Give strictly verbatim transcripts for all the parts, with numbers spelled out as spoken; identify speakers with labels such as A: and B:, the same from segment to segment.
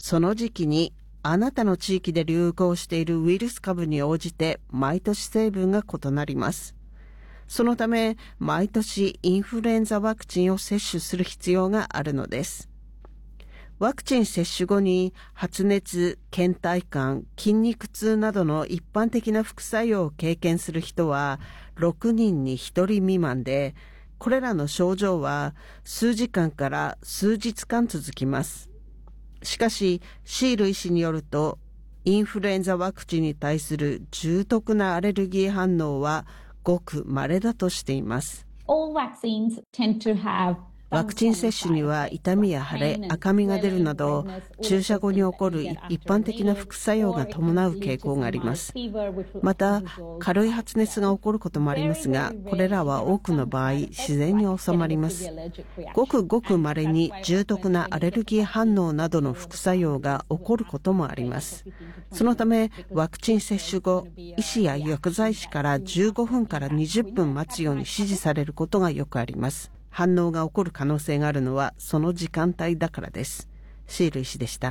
A: その時期にあなたの地域で流行しているウイルス株に応じて毎年成分が異なります。そのため、毎年インフルエンザワクチンを接種する必要があるのです。ワクチン接種後に発熱、倦怠感、筋肉痛などの一般的な副作用を経験する人はろくにんにひとり未満で、これらの症状は数時間から数日間続きます。しかし、シール医師によると、インフルエンザワクチンに対する重篤なアレルギー反応はごく稀だとしています。
B: All vaccines tend to have
A: ワクチン接種には痛みや腫れ、赤みが出るなど、注射後に起こる一般的な副作用が伴う傾向があります。また、軽い発熱が起こることもありますが、これらは多くの場合、自然に収まります。ごくごく稀に重篤なアレルギー反応などの副作用が起こることもあります。そのため、ワクチン接種後、医師や薬剤師からじゅうごふんからにじゅっぷん待つように指示されることがよくあります。反応が起こる可能性があるのはその時間帯だからです。シール医師でした。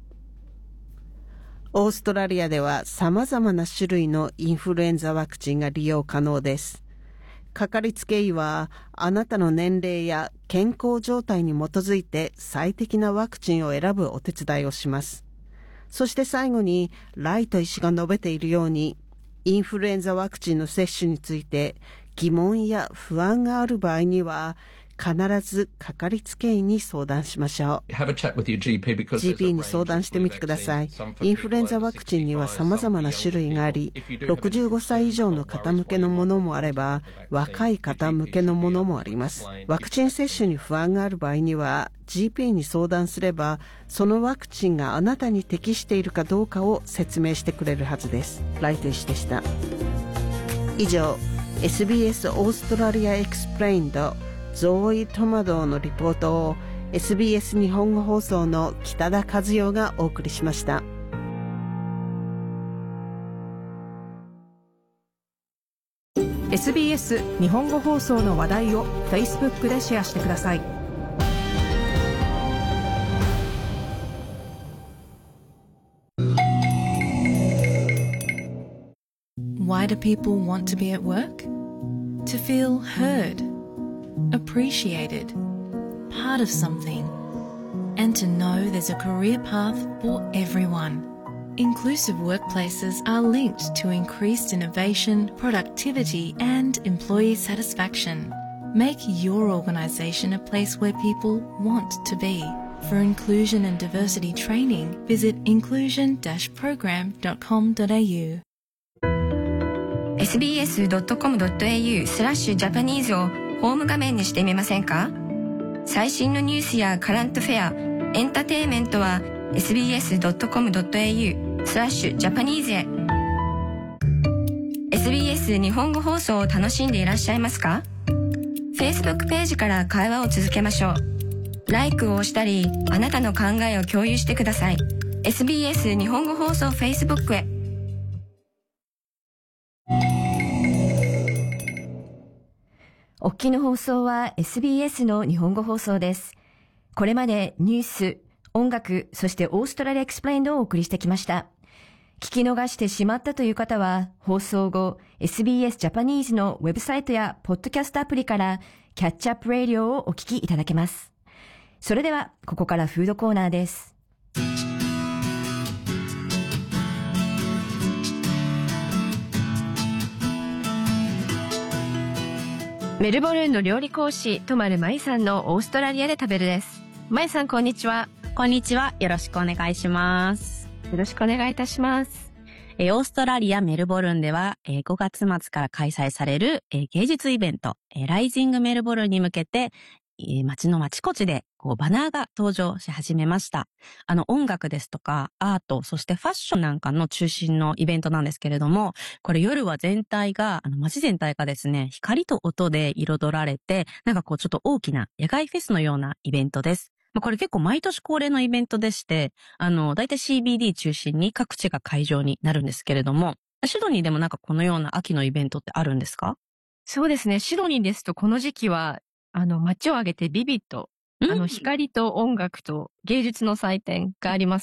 A: オーストラリアでは様々な種類のインフルエンザワクチンが利用可能です。かかりつけ医はあなたの年齢や健康状態に基づいて最適なワクチンを選ぶお手伝いをします。そして最後にライト医師が述べているようにインフルエンザワクチンの接種について疑問や不安がある場合には必ずかかりつけ医に相談しましょう。ジーピー に相談してみてください。インフルエンザワクチンには様々な種類があり、ろくじゅうごさい以上の方向けのものもあれば、若い方向けのものもあります。ワクチン接種に不安がある場合には、ジーピー に相談すれば、そのワクチンがあなたに適しているかどうかを説明してくれるはずです。ライト医師でした。以上、エスビーエス オーストラリアエクスプレインドゾーイ・トマドーのリポートを エスビーエス 日本語放送の北田和代がお送りしました。
C: エスビーエス 日本語放送の話題を Facebook でシェアしてください。
D: Why do people want to be at work? To feel heard, appreciated, part of something, and to know there's a career path for everyone. Inclusive workplaces are linked to increased innovation, productivity, and employee satisfaction. Make your organisation a place where people want to be. For inclusion and diversity training, visit inclusion dash program dot com dot a u
E: エスビーエスドットコムドットエーユー スラッシュジャパニーズをホーム画面にしてみませんか？最新のニュースやカラントフェア、エンターテインメントは エスビーエスドットコムドットエーユー スラッシュジャパニーズへ。エスビーエス 日本語放送を楽しんでいらっしゃいますか？ Facebook ページから会話を続けましょう。ライクを押したり、あなたの考えを共有してください。エスビーエス 日本語放送 Facebook へ。
F: お聞きの放送は エスビーエス の日本語放送です。これまでニュース、音楽、そしてオーストラリアエクスプレインドをお送りしてきました。聞き逃してしまったという方は、放送後、エスビーエス ジャパニーズのウェブサイトやポッドキャストアプリからキャッチアップラジオをお聞きいただけます。それでは、ここからフードコーナーです。メルボルンの料理講師、とまるまいさんのオーストラリアで食べるです。まいさん、こんにちは。
G: こんにちは。よろしくお願いします。
F: よろしくお願いいたします。
G: えー、オーストラリアメルボルンでは、えー、ごがつ末から開催される、えー、芸術イベント、えー、ライジングメルボルンに向けて、えー、街のあちこちでこうバナーが登場し始めました。あの音楽ですとかアート、そしてファッションなんかの中心のイベントなんですけれども、これ夜は全体が、あの街全体がですね、光と音で彩られて、なんかこうちょっと大きな野外フェスのようなイベントです。まあ、これ結構毎年恒例のイベントでして、あの、だいたい シービーディー 中心に各地が会場になるんですけれども、シドニーでもなんかこのような秋のイベントってあるんですか？
F: そうですね。シドニーですとこの時期は、あの、街を挙げてビビット、あの、光と音楽と芸術の祭典があります